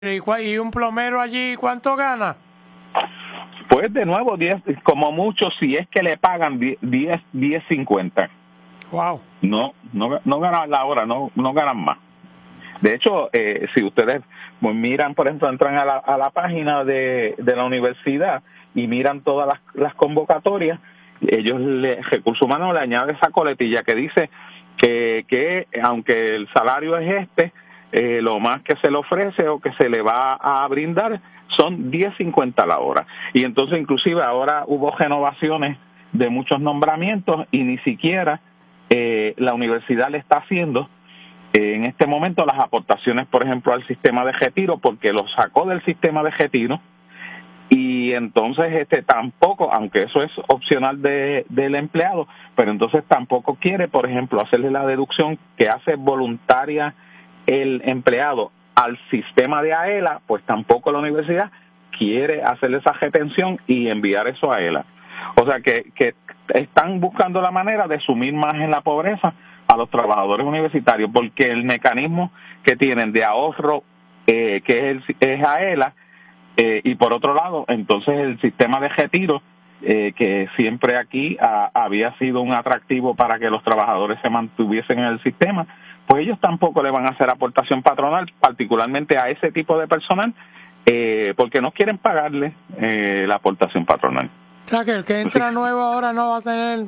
¿Y un plomero allí cuánto gana? Pues de nuevo, 10, como mucho, si es que le pagan 10.50. Wow. No ganan la hora, no ganan más. De hecho, si ustedes miran, por ejemplo, entran a la página de la universidad y miran todas las convocatorias, Recursos Humanos le añade esa coletilla que dice que aunque el salario es lo más que se le ofrece o que se le va a brindar son 10.50 la hora. Y entonces inclusive ahora hubo renovaciones de muchos nombramientos y ni siquiera la universidad le está haciendo en este momento las aportaciones, por ejemplo, al sistema de retiro, porque lo sacó del sistema de retiro. Y entonces tampoco, aunque eso es opcional del empleado, pero entonces tampoco quiere, por ejemplo, hacerle la deducción que hace voluntaria el empleado al sistema de AELA, pues tampoco la universidad quiere hacerle esa retención y enviar eso a AELA. O sea que están buscando la manera de sumir más en la pobreza a los trabajadores universitarios, porque el mecanismo que tienen de ahorro, que es AELA, y por otro lado, entonces el sistema de retiro, que siempre aquí había sido un atractivo para que los trabajadores se mantuviesen en el sistema, pues ellos tampoco le van a hacer aportación patronal, particularmente a ese tipo de personal, porque no quieren pagarle la aportación patronal. O sea, que el que entra nuevo ahora no va a tener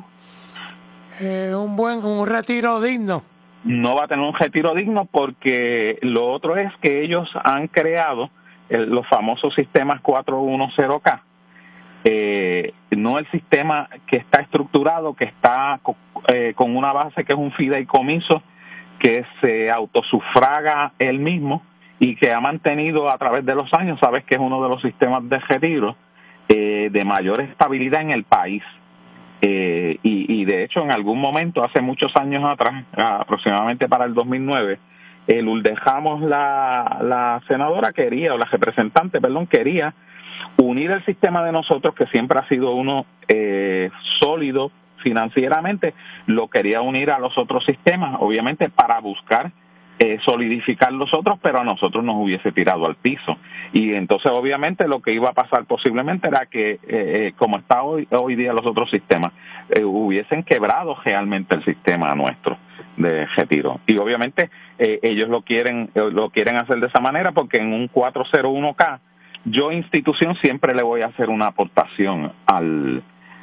un retiro digno. No va a tener un retiro digno porque lo otro es que ellos han creado los famosos sistemas 410K. No el sistema que está estructurado, que está con una base que es un fideicomiso que se autosufraga él mismo y que ha mantenido a través de los años, sabes que es uno de los sistemas de retiro de mayor estabilidad en el país. Y de hecho en algún momento, hace muchos años atrás, aproximadamente para el 2009, Lourdes Ramos, la senadora quería, o la representante, perdón, quería unir el sistema de nosotros, que siempre ha sido uno sólido financieramente, lo quería unir a los otros sistemas, obviamente para buscar solidificar los otros, pero a nosotros nos hubiese tirado al piso. Y entonces obviamente lo que iba a pasar posiblemente era que como está hoy día los otros sistemas, hubiesen quebrado realmente el sistema nuestro de retiro. Y obviamente ellos lo quieren hacer de esa manera, porque en un 401K yo, institución, siempre le voy a hacer una aportación al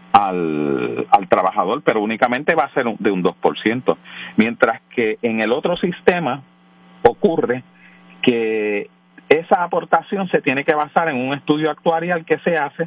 trabajador, pero únicamente va a ser de un 2%, mientras que en el otro sistema ocurre que esa aportación se tiene que basar en un estudio actuarial que se hace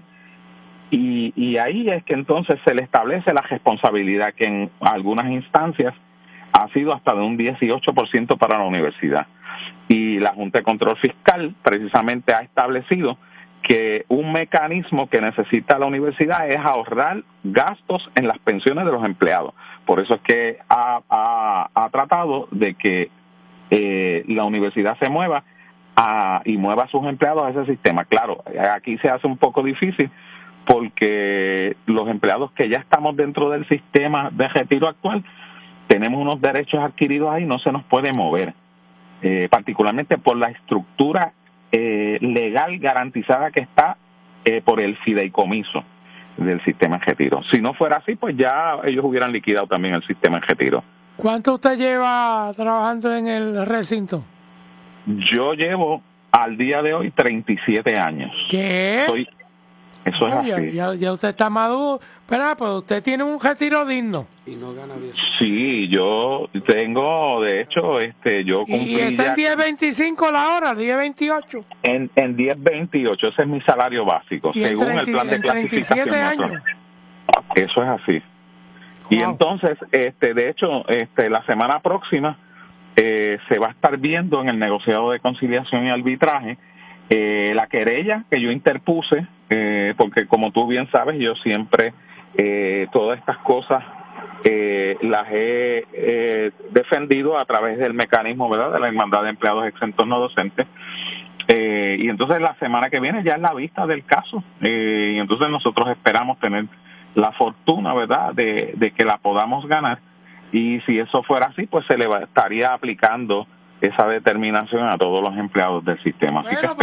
y ahí es que entonces se le establece la responsabilidad, que en algunas instancias ha sido hasta de un 18% para la universidad. Y la Junta de Control Fiscal precisamente ha establecido que un mecanismo que necesita la universidad es ahorrar gastos en las pensiones de los empleados. Por eso es que ha tratado de que la universidad se mueva y mueva a sus empleados a ese sistema. Claro, aquí se hace un poco difícil porque los empleados que ya estamos dentro del sistema de retiro actual tenemos unos derechos adquiridos ahí, no se nos puede mover, particularmente por la estructura legal garantizada que está por el fideicomiso del sistema de retiro. Si no fuera así, pues ya ellos hubieran liquidado también el sistema de retiro. ¿Cuánto usted lleva trabajando en el recinto? Yo llevo al día de hoy 37 años. ¿Qué? Eso es así. Ya usted está maduro. Pero pues usted tiene un retiro digno. Y no gana 10. Sí, yo tengo, de hecho, yo cumplí. ¿Y está en 10.25 la hora, 10.28? En 10.28, ese es mi salario básico, según el plan de clasificación. 37 años. Eso es así. Wow. Y entonces, de hecho, la semana próxima se va a estar viendo en el negociado de conciliación y arbitraje la querella que yo interpuse, porque como tú bien sabes, yo siempre todas estas cosas las he defendido a través del mecanismo, ¿verdad?, de la Hermandad de Empleados Exentos No Docentes. Y entonces la semana que viene ya es la vista del caso, y entonces nosotros esperamos tener la fortuna, ¿verdad?, de que la podamos ganar, y si eso fuera así, pues se le estaría aplicando esa determinación a todos los empleados del sistema. Así que